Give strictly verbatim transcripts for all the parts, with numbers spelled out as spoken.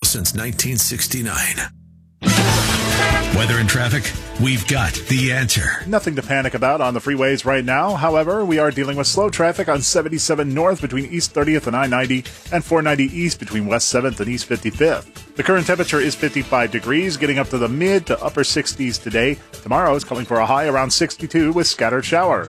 since nineteen sixty-nine. Weather and traffic, we've got the answer. Nothing to panic about on the freeways right now. However, we are dealing with slow traffic on seventy-seven North between East thirtieth and I ninety and four ninety East between West seventh and East fifty-fifth. The current temperature is fifty-five degrees, getting up to the mid to upper sixties today. Tomorrow is calling for a high around sixty-two with scattered showers.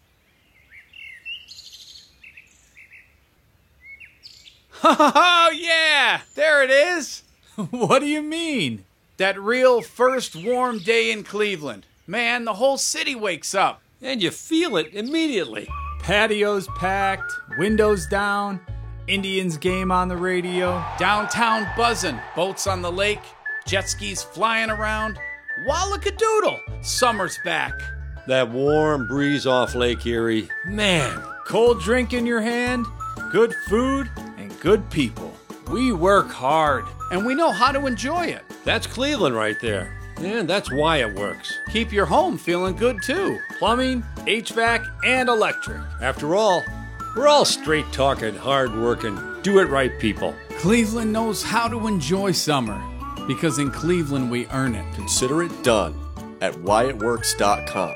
Oh, yeah! There it is! What do you mean? That real first warm day in Cleveland. Man, the whole city wakes up. And you feel it immediately. Patios packed, windows down, Indians game on the radio. Downtown buzzing, boats on the lake, jet skis flying around. Wallakadoodle, summer's back. That warm breeze off Lake Erie. Man, cold drink in your hand, good food, and good people. We work hard. And we know how to enjoy it. That's Cleveland right there. And that's why it works. Keep your home feeling good, too. Plumbing, H V A C, and electric. After all, we're all straight-talking, hard-working, do-it-right people. Cleveland knows how to enjoy summer. Because in Cleveland, we earn it. Consider it done at why it works dot com.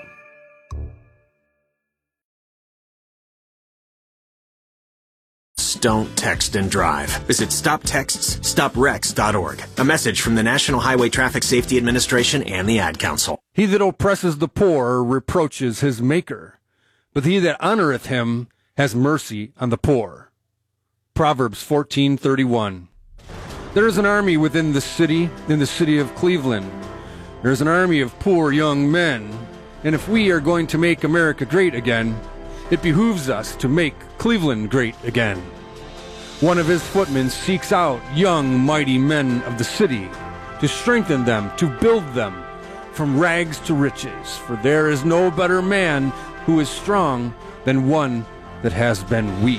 Don't text and drive. Visit stop texts stop wrecks dot org. A message from the National Highway Traffic Safety Administration and the Ad Council. He that oppresses the poor reproaches his maker, but he that honoreth him has mercy on the poor. Proverbs fourteen thirty-one. There is an army within the city, in the city of Cleveland. There is an army of poor young men, and if we are going to make America great again, it behooves us to make Cleveland great again. One of his footmen seeks out young, mighty men of the city to strengthen them, to build them from rags to riches. For there is no better man who is strong than one that has been weak.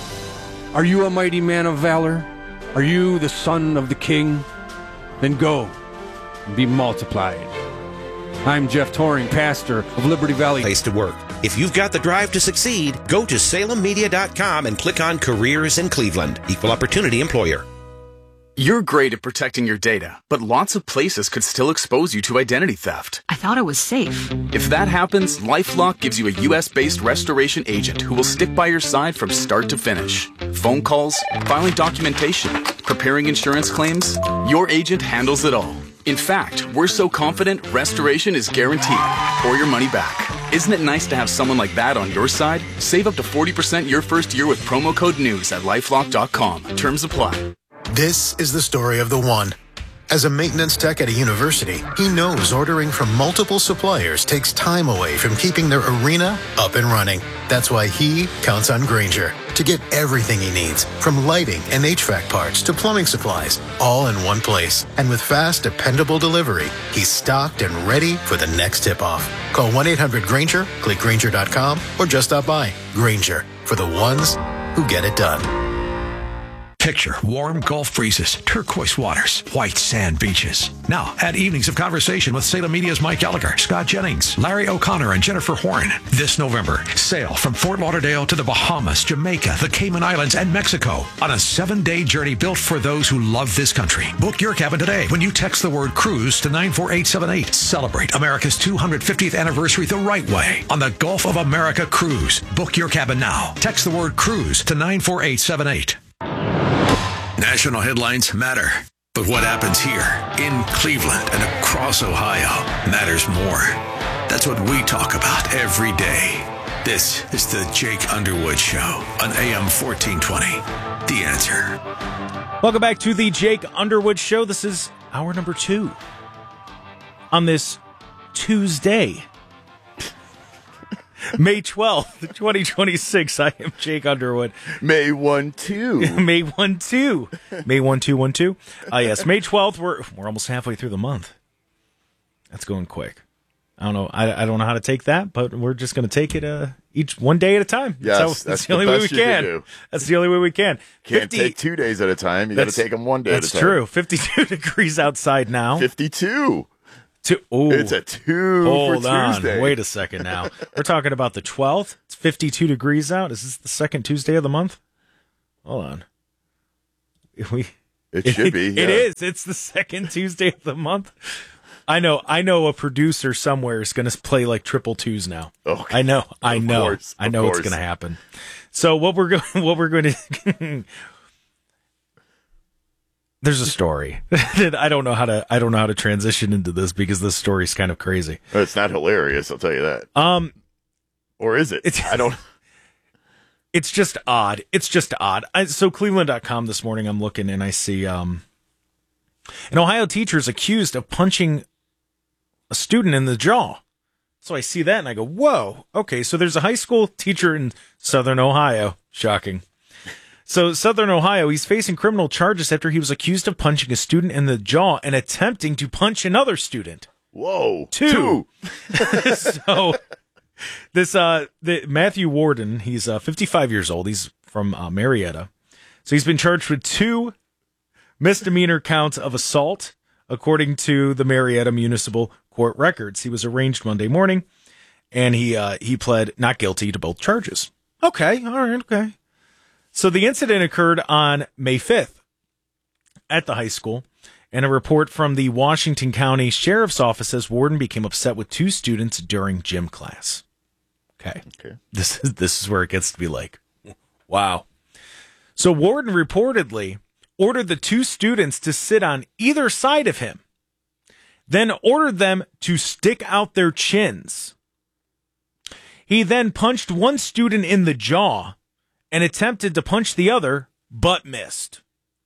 Are you a mighty man of valor? Are you the son of the king? Then go and be multiplied. I'm Jeff Toring, pastor of Liberty Valley. Place to work. If you've got the drive to succeed, go to salem media dot com and click on Careers in Cleveland. Equal Opportunity Employer. You're great at protecting your data, but lots of places could still expose you to identity theft. I thought it was safe. If that happens, LifeLock gives you a U S-based restoration agent who will stick by your side from start to finish. Phone calls, filing documentation, preparing insurance claims, your agent handles it all. In fact, we're so confident restoration is guaranteed or your money back. Isn't it nice to have someone like that on your side? Save up to forty percent your first year with promo code NEWS at lifelock dot com. Terms apply. This is the story of the one. As a maintenance tech at a university, he knows ordering from multiple suppliers takes time away from keeping their arena up and running. That's why he counts on Grainger to get everything he needs, from lighting and H V A C parts to plumbing supplies, all in one place. And with fast, dependable delivery, he's stocked and ready for the next tip-off. Call one eight hundred Grainger, click Grainger dot com, or just stop by. Grainger, for the ones who get it done. Picture warm Gulf breezes, turquoise waters, white sand beaches. Now, add evenings of conversation with Salem Media's Mike Gallagher, Scott Jennings, Larry O'Connor, and Jennifer Horn. This November, sail from Fort Lauderdale to the Bahamas, Jamaica, the Cayman Islands, and Mexico on a seven-day journey built for those who love this country. Book your cabin today when you text the word cruise to nine four eight seven eight. Celebrate America's two hundred fiftieth anniversary the right way on the Gulf of America Cruise. Book your cabin now. Text the word cruise to nine four eight seven eight. National headlines matter, but what happens here in Cleveland and across Ohio matters more. That's what we talk about every day. This is the Jake Underwood Show on A M fourteen twenty. The Answer. Welcome back to the Jake Underwood Show. This is hour number two on this Tuesday, May twelfth, twenty twenty-six. I am Jake Underwood. May first, two. May first, two. May first, two, one, two. Uh, yes, May twelfth. We're we're almost halfway through the month. That's going quick. I don't know. I, I don't know how to take that, but we're just going to take it uh, each one day at a time. Yes, so, that's, that's the the only way we can. can do. That's the only way we can. Can't fifty take two days at a time. You got to take them one day at a time. That's true. fifty-two degrees outside now. fifty-two. Two, ooh, it's a two Hold for on. Tuesday. Wait a second now. We're talking about the twelfth. It's fifty-two degrees out. Is this the second Tuesday of the month? Hold on. We It should be. It yeah. is. It's the second Tuesday of the month. I know. I know a producer somewhere is going to play like triple twos now. Okay. I know. I Of know. course, I of know it's course. going to happen. So what we're going, what we're going to, there's a story that I don't know how to, I don't know how to transition into this because this story is kind of crazy. It's not hilarious, I'll tell you that. Um, or is it? It's, I don't. It's just odd. It's just odd. I, so Cleveland dot com this morning, I'm looking and I see um, an Ohio teacher is accused of punching a student in the jaw. So I see that and I go, whoa, okay. So there's a high school teacher in Southern Ohio. Shocking. So Southern Ohio, he's facing criminal charges after he was accused of punching a student in the jaw and attempting to punch another student. Whoa. Two. Two. So this uh, the, Matthew Warden, he's uh, fifty-five years old. He's from uh, Marietta. So he's been charged with two misdemeanor counts of assault, according to the Marietta Municipal Court records. He was arraigned Monday morning, and he uh, he pled not guilty to both charges. Okay, all right, okay. So the incident occurred on May fifth at the high school, and a report from the Washington County Sheriff's Office says Warden became upset with two students during gym class. Okay. Okay. This is this is where it gets to be like, wow. So Warden reportedly ordered the two students to sit on either side of him, then ordered them to stick out their chins. He then punched one student in the jaw and attempted to punch the other, but missed.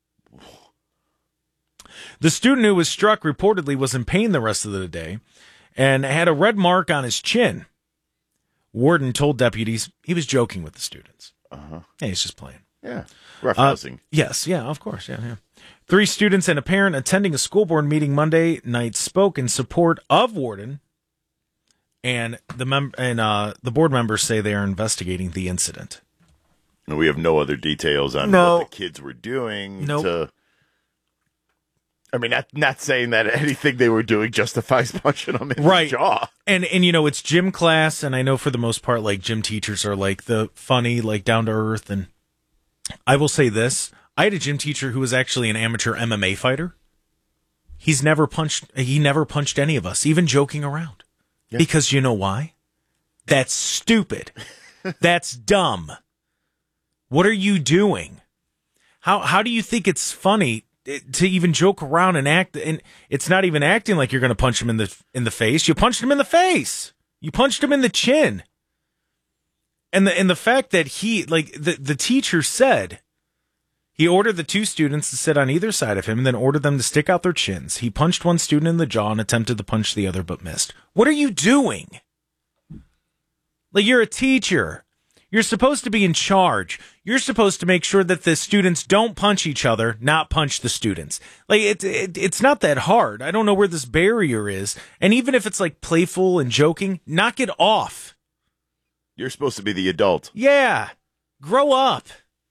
The student who was struck reportedly was in pain the rest of the day and had a red mark on his chin. Warden told deputies he was joking with the students. Uh-huh. Hey, he's just playing. Yeah. Roughhousing. Uh, yes, yeah, of course. Yeah, yeah. Three students and a parent attending a school board meeting Monday night spoke in support of Warden, and the mem- and uh, the board members say they are investigating the incident. And we have no other details on No. what the kids were doing. Nope. To, I mean, not not saying that anything they were doing justifies punching them in Right. the jaw. And and you know, it's gym class, and I know for the most part, like gym teachers are like the funny, like down to earth. And I will say this: I had a gym teacher who was actually an amateur M M A fighter. He's never punched. He never punched any of us, even joking around. Yeah. Because you know why? That's stupid. That's dumb. What are you doing? How how do you think it's funny to even joke around and act? And it's not even acting like you're going to punch him in the in the face. You punched him in the face. You punched him in the chin. And the and the fact that he like the the teacher said he ordered the two students to sit on either side of him and then ordered them to stick out their chins. He punched one student in the jaw and attempted to punch the other but missed. What are you doing? Like, you're a teacher. You're supposed to be in charge. You're supposed to make sure that the students don't punch each other, not punch the students. Like, it, it, it's not that hard. I don't know where this barrier is. And even if it's like playful and joking, knock it off. You're supposed to be the adult. Yeah. Grow up.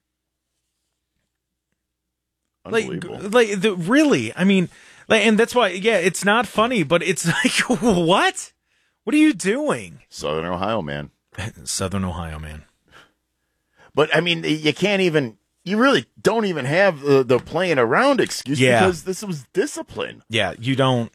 Like, Unbelievable. like the, really, I mean, like, and that's why, yeah, it's not funny, but it's like, what? What are you doing? Southern Ohio, man. Southern Ohio, man. But, I mean, you can't even, you really don't even have the, the playing around excuse Yeah. because this was discipline. Yeah, you don't.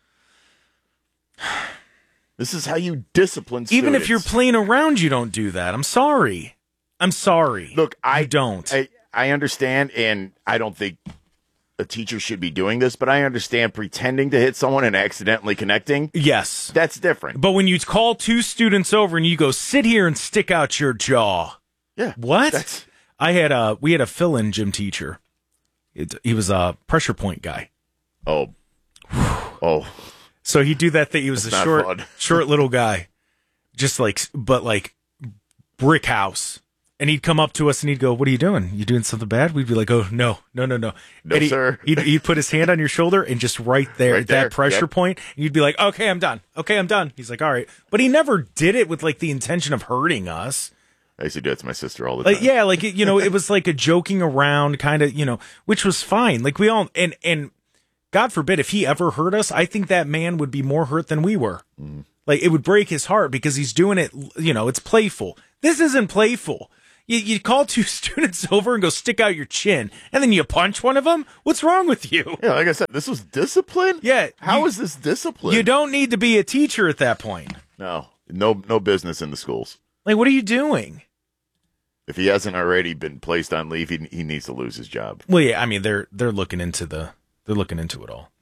This is how you discipline Even if students. you're playing around, you don't do that. I'm sorry. I'm sorry. Look, I You don't. I, I understand, and I don't think a teacher should be doing this, but I understand pretending to hit someone and accidentally connecting. Yes. That's different. But when you call two students over and you go, sit here and stick out your jaw. Yeah. What? That's, I had a, we had a fill-in gym teacher. It, he was a pressure point guy. oh. Oh. So he'd do that thing. He was That's a not short, fun. short little guy. Just like, but like brick house. And he'd come up to us and he'd go, what are you doing? You doing something bad? We'd be like, oh, no, no, no, no. No, and he, sir. He'd, he'd put his hand on your shoulder and just right there, Right at there. that pressure Yep. point, and you'd be like, okay, I'm done. Okay, I'm done. He's like, all right. But he never did it with like the intention of hurting us. I used to do that to my sister all the Like, time. yeah, like, it, you know, it was like a joking around kind of, you know, which was fine. Like we all, and, and God forbid if he ever hurt us, I think that man would be more hurt than we were. Mm. Like it would break his heart because he's doing it, you know, it's playful. This isn't playful. You, you call two students over and go stick out your chin, and then you punch one of them? What's wrong with you? Yeah, like I said, this was discipline? Yeah. How you, is this discipline? You don't need to be a teacher at that point. No. No no business in the schools. Like, what are you doing? If he hasn't already been placed on leave, he he needs to lose his job. Well, yeah, I mean, they're they're looking into the they're looking into it all.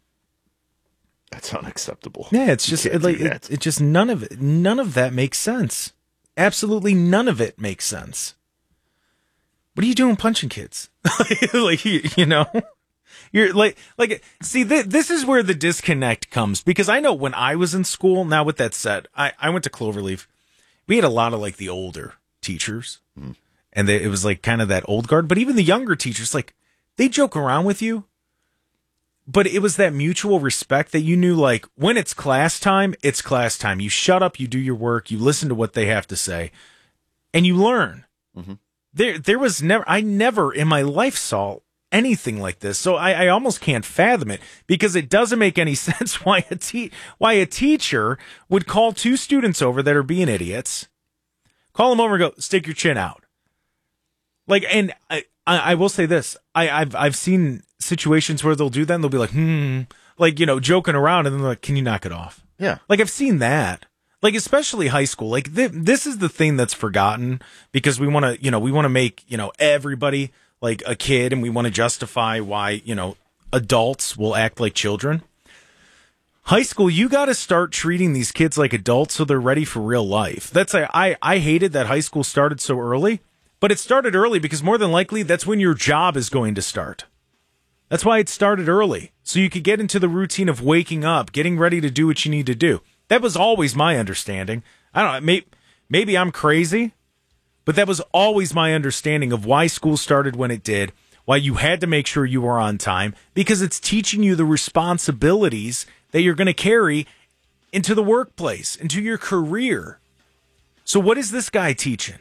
That's unacceptable. Yeah, it's just it, like it, it just none of it none of that makes sense. Absolutely none of it makes sense. What are you doing punching kids? Like, you, you know, you're like, like, see, th- this is where the disconnect comes, because I know when I was in school, now with that said, I, I went to Cloverleaf. We had a lot of like the older teachers mm. and they, it was like kind of that old guard, but even the younger teachers, like they joke around with you, but it was that mutual respect that you knew, like when it's class time, it's class time. You shut up, you do your work, you listen to what they have to say, and you learn. Mm-hmm. There, there was never, I never in my life saw anything like this. So I, I almost can't fathom it, because it doesn't make any sense why a te- why a teacher would call two students over that are being idiots, call them over and go, stick your chin out. Like, and I, I, I will say this, I, I've, I've seen situations where they'll do that and they'll be like, hmm, like, you know, joking around, and then they're like, can you knock it off? Yeah. Like, I've seen that. Like, especially high school, like th- this is the thing that's forgotten, because we want to, you know, we want to make, you know, everybody like a kid, and we want to justify why, you know, adults will act like children. High school, you got to start treating these kids like adults so they're ready for real life. That's a, I, I hated that high school started so early, but it started early because more than likely that's when your job is going to start. That's why it started early, so you could get into the routine of waking up, getting ready to do what you need to do. That was always my understanding. I don't know, maybe, maybe I'm crazy, but that was always my understanding of why school started when it did, why you had to make sure you were on time, because it's teaching you the responsibilities that you're going to carry into the workplace, into your career. So what is this guy teaching?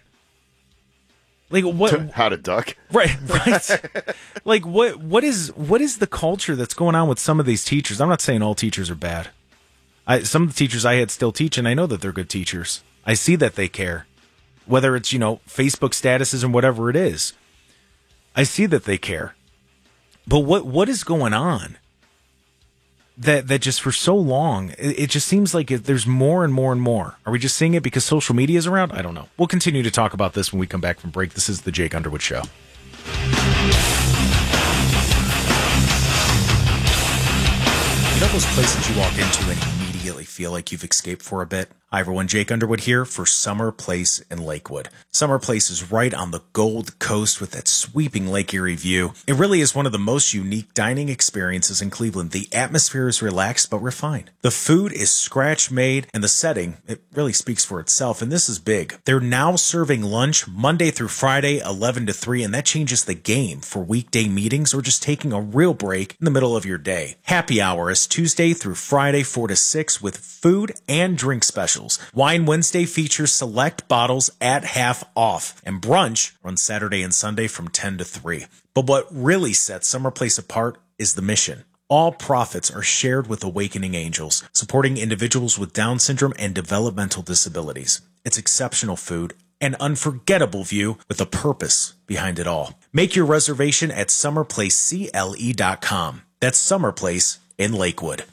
Like what? How to duck? Right, right. Like what? What is what is the culture that's going on with some of these teachers? I'm not saying all teachers are bad. I, some of the teachers I had still teach, and I know that they're good teachers. I see that they care. Whether it's, you know, Facebook statuses and whatever it is, I see that they care. But what what is going on? That that just for so long, it, it just seems like it, there's more and more and more. Are we just seeing it because social media is around? I don't know. We'll continue to talk about this when we come back from break. This is the Jake Underwood Show. You know those places you walk into and immediately feel like you've escaped for a bit? Hi everyone, Jake Underwood here for Summer Place in Lakewood. Summer Place is right on the Gold Coast with that sweeping Lake Erie view. It really is one of the most unique dining experiences in Cleveland. The atmosphere is relaxed but refined. The food is scratch-made, and the setting, it really speaks for itself, and this is big. They're now serving lunch Monday through Friday, eleven to three, and that changes the game for weekday meetings or just taking a real break in the middle of your day. Happy hour is Tuesday through Friday, four to six, with food and drink specials. Wine Wednesday features select bottles at half off, and brunch runs Saturday and Sunday from ten to three. But what really sets Summer Place apart is the mission. All profits are shared with Awakening Angels, supporting individuals with Down syndrome and developmental disabilities. It's exceptional food, an unforgettable view with a purpose behind it all. Make your reservation at summer place C L E dot com. That's Summer Place in Lakewood.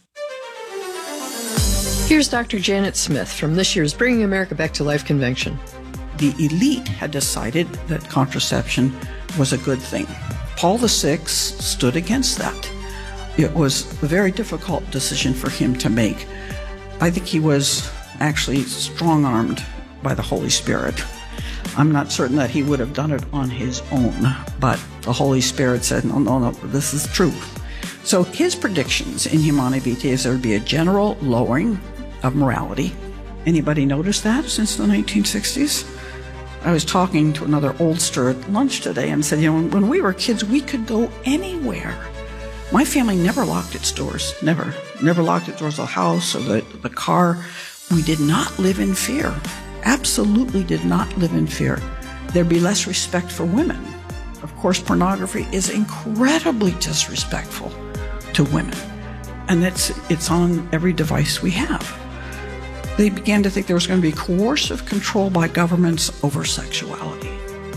Here's Doctor Janet Smith from this year's Bringing America Back to Life convention. The elite had decided that contraception was a good thing. Paul the Sixth stood against that. It was a very difficult decision for him to make. I think he was actually strong-armed by the Holy Spirit. I'm not certain that he would have done it on his own, but the Holy Spirit said, no, no, no, this is true. So his predictions in Humanae Vitae is there would be a general lowering of morality. Anybody noticed that since the nineteen sixties? I was talking to another oldster at lunch today and said, you know, when we were kids, we could go anywhere. My family never locked its doors, never. Never locked its doors of the house or the, the car. We did not live in fear. Absolutely did not live in fear. There'd be less respect for women. Of course, pornography is incredibly disrespectful to women. And it's, it's on every device we have. They began to think there was going to be coercive control by governments over sexuality.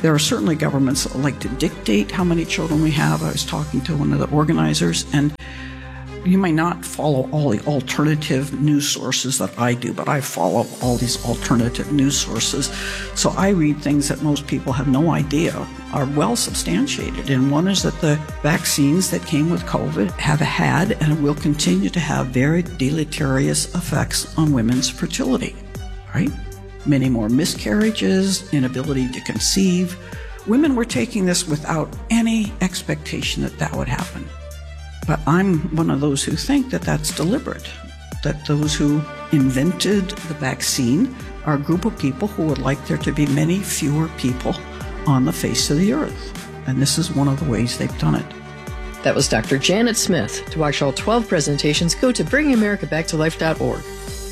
There are certainly governments that like to dictate how many children we have. I was talking to one of the organizers, and you may not follow all the alternative news sources that I do, but I follow all these alternative news sources. So I read things that most people have no idea are well substantiated. And one is that the vaccines that came with COVID have had and will continue to have very deleterious effects on women's fertility, right? Many more miscarriages, inability to conceive. Women were taking this without any expectation that that would happen. But I'm one of those who think that that's deliberate, that those who invented the vaccine are a group of people who would like there to be many fewer people on the face of the earth. And this is one of the ways they've done it. That was Doctor Janet Smith. To watch all twelve presentations, go to bringing america back to life dot org.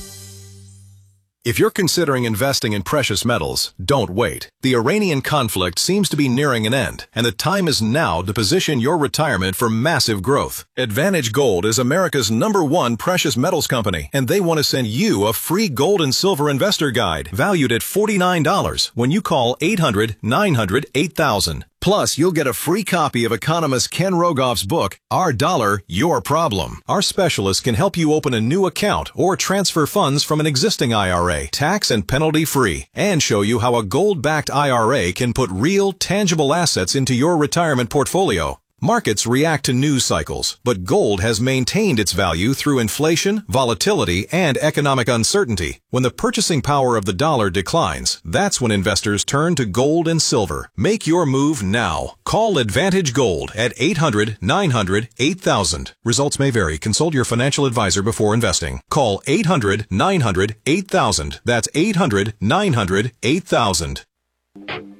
If you're considering investing in precious metals, don't wait. The Iranian conflict seems to be nearing an end, and the time is now to position your retirement for massive growth. Advantage Gold is America's number one precious metals company, and they want to send you a free gold and silver investor guide valued at forty-nine dollars when you call eight hundred, nine hundred, eight thousand. Plus, you'll get a free copy of economist Ken Rogoff's book, Our Dollar, Your Problem. Our specialists can help you open a new account or transfer funds from an existing I R A, tax and penalty free, and show you how a gold-backed I R A can put real, tangible assets into your retirement portfolio. Markets react to news cycles, but gold has maintained its value through inflation, volatility, and economic uncertainty. When the purchasing power of the dollar declines, that's when investors turn to gold and silver. Make your move now. Call Advantage Gold at eight hundred, nine hundred, eight thousand. Results may vary. Consult your financial advisor before investing. Call eight hundred, nine hundred, eight thousand. That's eight hundred, nine hundred, eight thousand.